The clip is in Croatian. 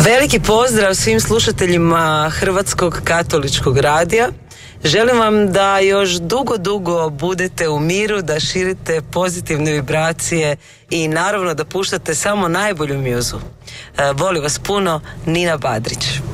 Veliki pozdrav svim slušateljima Hrvatskog katoličkog radija. Želim vam da još dugo budete u miru, da širite pozitivne vibracije i naravno da puštate samo najbolju mjuzu. Volim vas puno, Nina Badrić.